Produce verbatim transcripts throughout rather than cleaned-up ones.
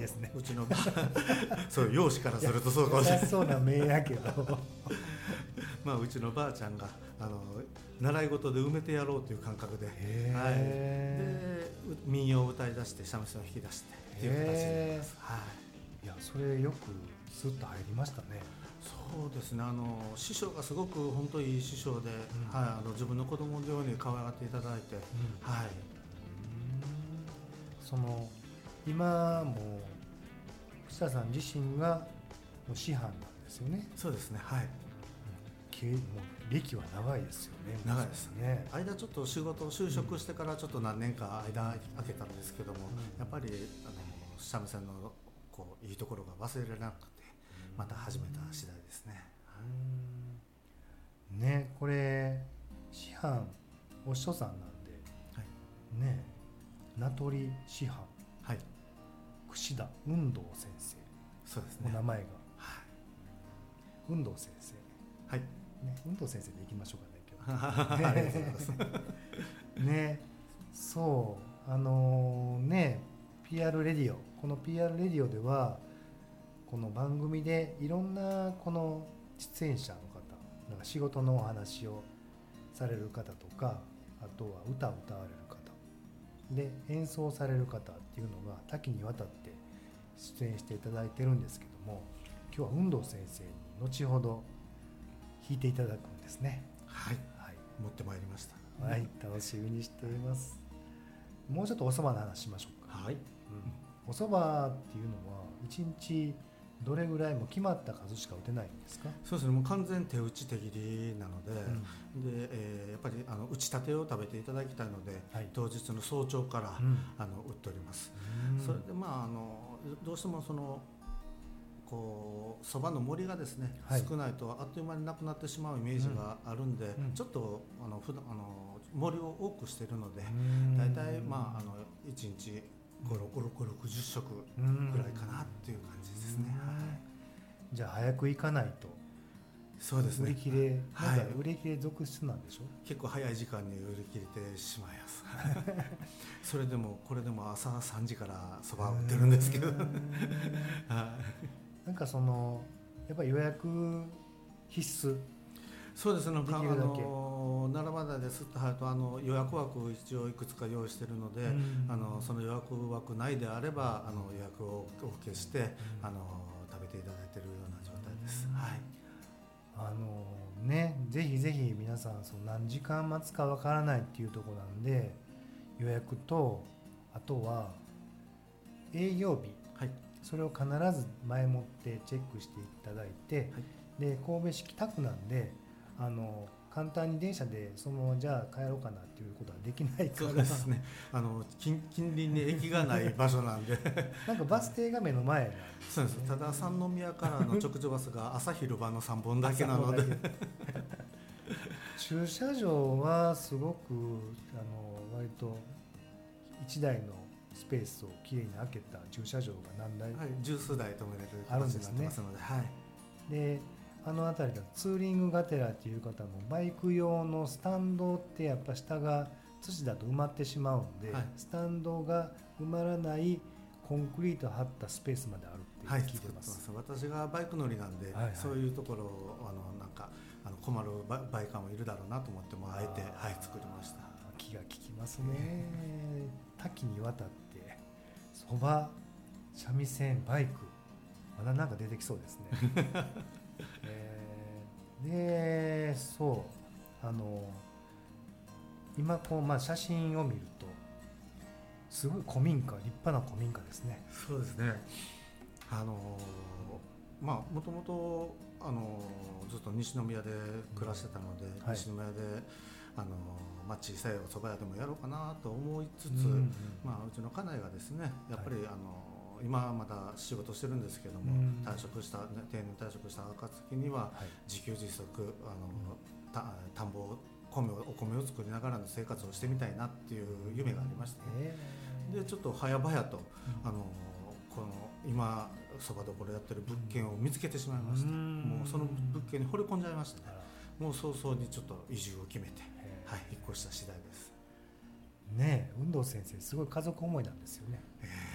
ですね。 うちのそう容姿からするとそうかもしれない。 そうな名やけどまあうちのばあちゃんがあの習い事で埋めてやろうという感覚で、はい、で民謡を歌い出して三味線を弾き出してっていう形になります。はい、 いやそれよくスッと入りましたね。 そうですね、あの師匠がすごく本当にいい師匠で、うん、はい、あの自分の子供のように可愛がっていただいて、うん、はい、 その今も串田さん自身がもう師範なんですよね。 そうですね、はい、 もう歴は長いですよね。 長いですね。間ちょっと仕事を就職してからちょっと何年か間空けたんですけども、うん、やっぱりあの三味線のこういいところが忘れられなくてまた始めた次第ですね。 うんね、これ師範お師匠さんなんで、はい、ね、名取師範、はい、串田運動先生、 そうですね、 お名前が、 はい、 運動先生、 はい、 ね、運動先生でいきましょうかね今日。ありがとうございますね、そうあのー、ね ピーアール レディオ、この ピーアール レディオではこの番組でいろんなこの出演者の方、なんか仕事のお話をされる方とか、あとは歌を歌われる方で演奏される方っていうのが多岐にわたって出演していただいてるんですけども、今日は運動先生に後ほど弾いていただくんですね。 はい、はい、持ってまいりました。 はい、楽しみにしています。もうちょっとお蕎麦の話しましょうか。 はい、うん、 お蕎麦っていうのはいちにちどれぐらいも決まった数しか打てないんですか？ そうですね、もう完全手打ち手切りなので、うん、で、えー、やっぱりあの打ちたてを食べていただきたいので、はい、当日の早朝から、うん、あの打っております。それでまああのどうしてもそのこうそばの森がですね、はい、少ないとあっという間になくなってしまうイメージがあるんで、うん、ちょっとあの普段あの森を多くしているので、だいたいまああのいちにちご、ろく、ろくじゅっしょくぐらいかなっていう感じですね。はい、 じゃあ早く行かないと。 そうですね、 売り切れ、はい、売り切れ続出なんでしょ。 結構早い時間に売り切れてしまいますそれでもこれでも朝さんじからそば売ってるんですけどなんかそのやっぱり予約必須。 そうですね、あの奈良までですっと入るとあの予約枠を一応いくつか用意しているので、うん、あのその予約枠内であればあの予約をお受けして、うん、あの食べていただいているような状態です。うん、はい、 あのね、ぜひぜひ皆さんその何時間待つかわからないっていうところなんで、予約とあとは営業日、はい、それを必ず前もってチェックしていただいて、はい、で神戸市北区なんであの簡単に電車でそのままじゃあ帰ろうかなっていうことはできないから。 そうですね、あの 近, 近隣に駅がない場所なんでなんかバス停が目の前なんです、ね、 そうです。ただ三宮からの直通バスが朝昼晩のさんぼんだけなので駐車場はすごくあの割といちだいのスペースをきれいに空けた駐車場が何台、 はい、十数台止めれる形になってますので、はい、 であの辺りがツーリングがてらっていう方もバイク用のスタンドってやっぱ下が土だと埋まってしまうんで、はい、スタンドが埋まらないコンクリート張ったスペースまであるって聞いてます。 はい、ます。私がバイク乗りなんで、はいはい、そういうところをあのなんかあの困るバイカーもいるだろうなと思ってもあえてはい、作りました。 気が利きますね。多岐にわたってそば、三味線、バイク、まだなんか出てきそうですね。えー、で、そうあの今こう、まあ、写真を見るとすごい古民家、立派な古民家ですね。 そうですね。あのまあもともとあのずっと西宮で暮らしてたので、うん、はい、西宮であの、まあ、小さいお蕎麦屋でもやろうかなと思いつつ、うんうん、まあ、うちの家内がですねやっぱり、はい、あの今まだ仕事してるんですけども、うん、退職した定年退職した暁には、はい、自給自足あの、うん、た田んぼ米をお米を作りながらの生活をしてみたいなっていう夢がありまして、ね、でちょっと早々と、うん、あのこの今そばどころやってる物件を見つけてしまいまして、うん、もうその物件に惚れ込んじゃいましたね。もう早々にちょっと移住を決めて、はい、引っ越した次第です。 ねえ、運動先生すごい家族思いなんですよね。 えー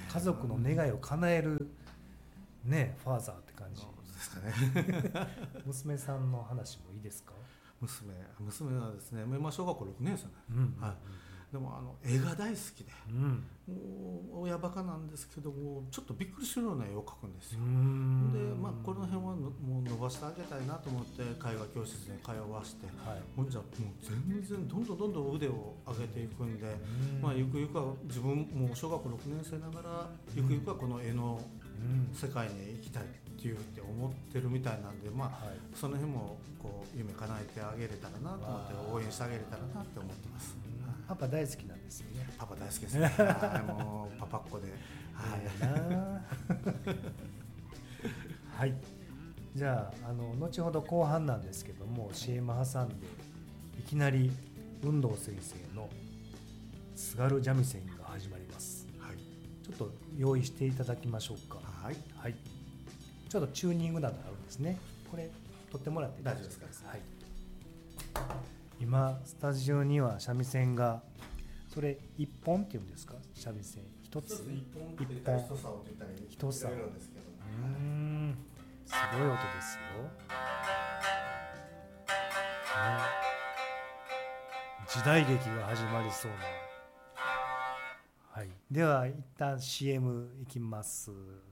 家族の願いを叶えるねファーザーって感じですかね娘さんの話もいいですか？ 娘娘はですね今小学校ろくねん生ね、 うんはい、でもあの絵が大好きで、 うん、 もう親バカなんですけどもちょっとびっくりするような絵を描くんですよ。で、まあ、この辺はもう伸ばしてあげたいなと思って絵画教室に通わして、はい、ほんじゃもう全然どんどんどんどん腕を上げていくんで、まあ、ゆくゆくは自分もう小学校ろくねん生ながらゆくゆくはこの絵の世界に行きたいっていうって思ってるみたいなんで、まあはい、その辺もこう夢叶えてあげれたらなと思って応援してあげれたらなって思ってます。 パパ大好きなんですよね。 パパ大好きですね。はい、もうパパっ子で。 はい。はい。じゃあ、あの後ほど後半なんですけども シーエム 挟んでいきなり運動先生の津軽三味線が始まります。はい。ちょっと用意していただきましょうか。 はい。 はい。ちょっとチューニングなどあるんですね。これ取ってもらって大丈夫ですか？ はい。今スタジオには三味線がそれ一本っていうんですか？三味線一つ？ 一本って言ったり一竿って言ったり一竿。 いろいろですけど、 うーん、すごい音ですよ、ね、時代劇が始まりそうな。はい、では一旦 シーエム いきます。